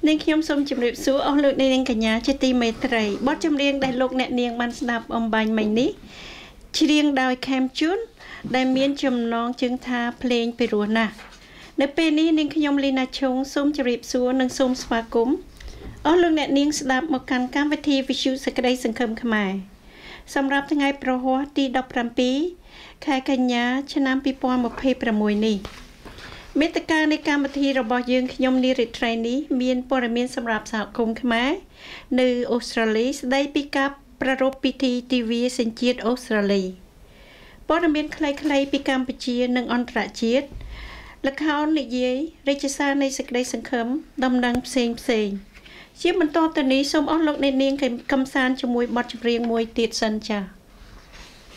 នាងខ្ញុំសូមជម្រាបសួរអស់លោកអ្នកនាងកញ្ញាជាទីមេត្រីបទចម្រៀងដែលលោកអ្នកនាងបានស្ដាប់អំបញ្ញមិញនេះច្រៀងដោយខេមជួនដែលមានចំណងជើងថាភ្លេងពីរោះណាស់នៅពេលនេះនាងខ្ញុំលីណាឈុងសូមជម្រាបសួរនិងសូមស្វាគមន៍អស់លោកអ្នកនាងស្ដាប់មកកាន់កម្មវិធីវិទ្យុសេចក្តីសង្ឃឹមខ្មែរសម្រាប់ថ្ងៃប្រហ័សទី17ខែកញ្ញាឆ្នាំ2026នេះមេត្តានៃកម្មវិធីរបស់យើងខ្ញុំនីរិត្រីនេះមានព័ត៌មានសម្រាប់សហគមន៍ខ្មែរនៅអូស្ត្រាលីស្ដីពីការប្រារព្ធពិធីទិវាសញ្ជាតិអូស្ត្រាលីព័ត៌មានខ្លីៗពីកម្ពុជានិងអន្តរជាតិល្ខោននិយាយរាជសារនៃសេចក្តីសង្ឃឹមដំណឹងផ្សេងជាបន្តទៅនេះសូមអស់លោកអ្នកនាងកំសាន្តជាមួយបទចម្រៀងមួយទៀតសិនចា៎